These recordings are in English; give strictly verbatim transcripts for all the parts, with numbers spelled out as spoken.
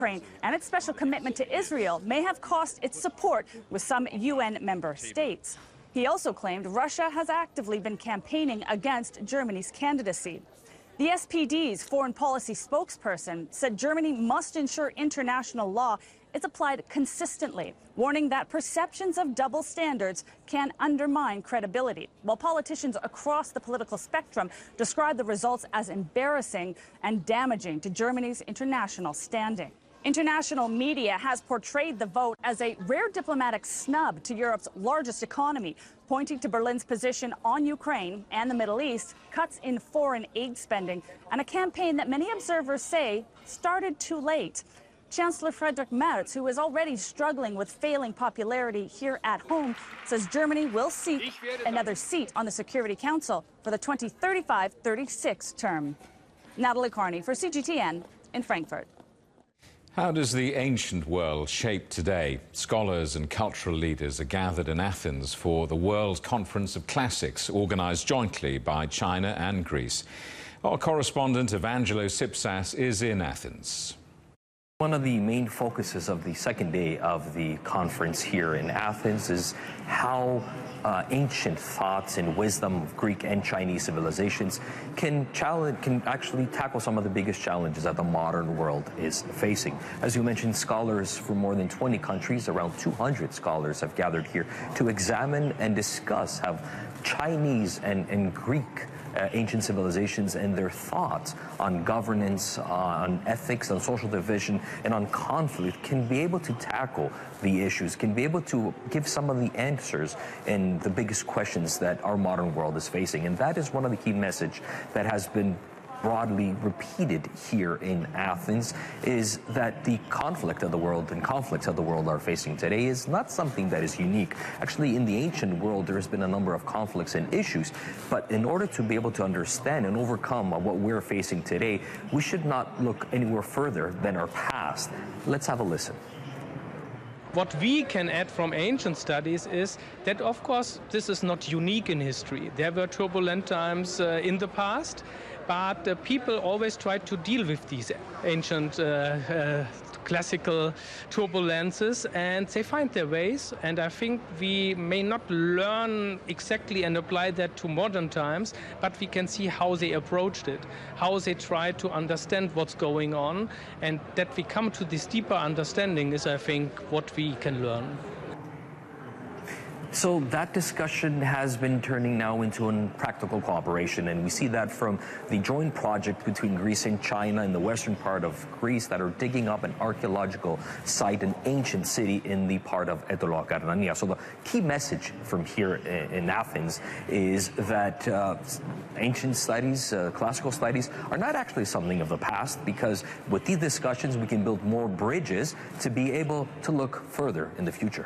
Ukraine and its special commitment to Israel may have cost its support with some U N member states. He also claimed Russia has actively been campaigning against Germany's candidacy. The S P D's foreign policy spokesperson said Germany must ensure international law is applied consistently, warning that perceptions of double standards can undermine credibility, while politicians across the political spectrum describe the results as embarrassing and damaging to Germany's international standing. International media has portrayed the vote as a rare diplomatic snub to Europe's largest economy, pointing to Berlin's position on Ukraine and the Middle East, cuts in foreign aid spending, and a campaign that many observers say started too late. Chancellor Friedrich Merz, who is already struggling with failing popularity here at home, says Germany will seek another seat on the Security Council for the twenty thirty-five thirty-six term. Natalie Carney for C G T N in Frankfurt. How does the ancient world shape today? Scholars and cultural leaders are gathered in Athens for the World Conference of Classics, organized jointly by China and Greece. Our correspondent Evangelos Sipsas is in Athens. One of the main focuses of the second day of the conference here in Athens is how uh, ancient thoughts and wisdom of Greek and Chinese civilizations can challenge, can actually tackle some of the biggest challenges that the modern world is facing. As you mentioned, scholars from more than twenty countries, around two hundred scholars have gathered here to examine and discuss how Chinese and, and Greek Uh, ancient civilizations and their thoughts on governance, uh, on ethics, on social division, and on conflict can be able to tackle the issues, can be able to give some of the answers in the biggest questions that our modern world is facing. And that is one of the key messages that has been broadly repeated here in Athens, is that the conflict of the world and conflicts of the world are facing today is not something that is unique. Actually, in the ancient world, there has been a number of conflicts and issues, but in order to be able to understand and overcome what we're facing today, we should not look anywhere further than our past. Let's have a listen. What we can add from ancient studies is that, of course, this is not unique in history. There were turbulent times uh, in the past, but uh, people always tried to deal with these ancient uh, uh, classical turbulences, and they find their ways. And I think we may not learn exactly and apply that to modern times, but we can see how they approached it, how they tried to understand what's going on, and that we come to this deeper understanding is, I think, what we can learn. So that discussion has been turning now into a practical cooperation, and we see that from the joint project between Greece and China in the western part of Greece that are digging up an archaeological site, an ancient city in the part of Aitolokarnania. So the key message from here in Athens is that uh, ancient studies, uh, classical studies, are not actually something of the past, because with these discussions we can build more bridges to be able to look further in the future.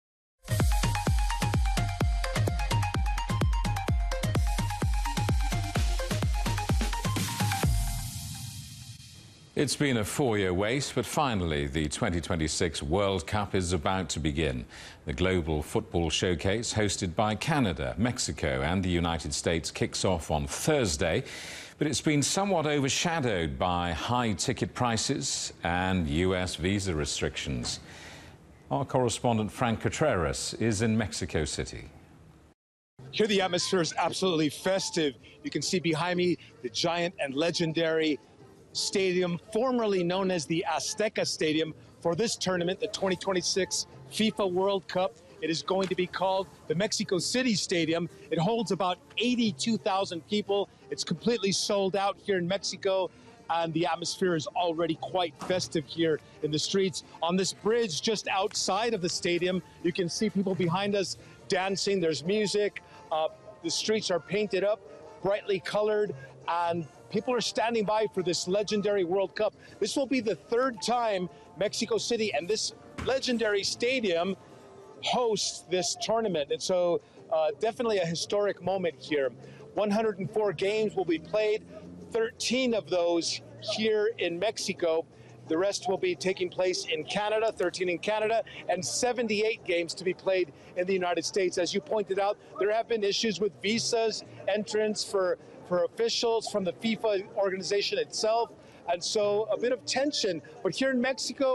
It's been a four-year wait, but finally the twenty twenty-six World Cup is about to begin. The global football showcase, hosted by Canada, Mexico and the United States, kicks off on Thursday, but it's been somewhat overshadowed by high ticket prices and U S visa restrictions. Our correspondent Frank Contreras is in Mexico City. Here the atmosphere is absolutely festive. You can see behind me the giant and legendary stadium, formerly known as the Azteca Stadium, for this tournament, the twenty twenty-six FIFA World Cup. It is going to be called the Mexico City Stadium. It holds about eighty-two thousand people. It's completely sold out here in Mexico, and the atmosphere is already quite festive here in the streets. On this bridge just outside of the stadium, you can see people behind us dancing. There's music. Uh, the streets are painted up, brightly colored, and people are standing by for this legendary World Cup. This will be the third time Mexico City and this legendary stadium hosts this tournament. And so uh, definitely a historic moment here. one hundred four games will be played, thirteen of those here in Mexico. The rest will be taking place in Canada, thirteen in Canada, and seventy-eight games to be played in the United States. As you pointed out, there have been issues with visas, entrance for, for officials from the FIFA organization itself. And so a bit of tension. But here in Mexico,